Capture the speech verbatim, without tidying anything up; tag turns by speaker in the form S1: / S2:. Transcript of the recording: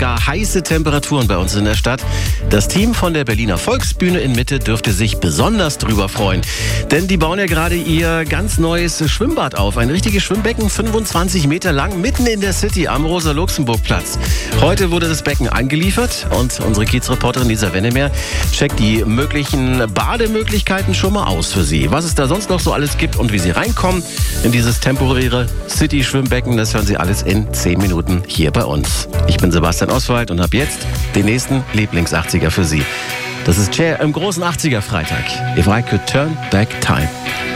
S1: gar heiße Temperaturen bei uns in der Stadt. Das Team von der Berliner Volksbühne in Mitte dürfte sich besonders drüber freuen. Denn die bauen ja gerade ihr ganz neues Schwimmbad auf. Ein richtiges Schwimmbecken, fünfundzwanzig Meter lang, mitten in der City am Rosa-Luxemburg-Platz. Heute wurde das Becken angeliefert und unsere Kiez-Reporterin Lisa Wennemer checkt die möglichen Bademöglichkeiten schon mal aus für Sie. Was es da sonst noch so alles gibt und wie Sie reinkommen in dieses temporäre City-Schwimmbecken, das hören Sie alles in zehn Minuten hier bei uns. Ich bin Sebastian Oswald und habe jetzt den nächsten Lieblings-achtziger für Sie. Das ist Cher im großen achtziger Freitag. If I could turn back time.